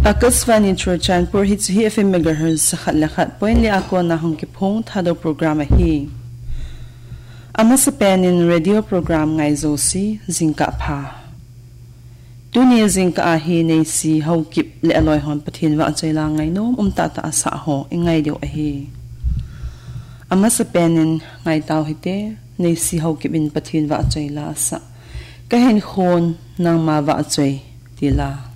Akasvani Trochanpur hits hi FM megahertz sa khat point li ako na hong kipong thado programa hi. Ama sa penin radio program ngay zosi zingka pa. Dunia zingka ahi nay si hau kip li aloy hon patin wa anjay lang ngay nom tata asa ho ingay diyo ahi. Ama sa penin ngay tao hite nay si hau kip in patin wa anjay la asa. Kahin khon nang ma wa anjay tila.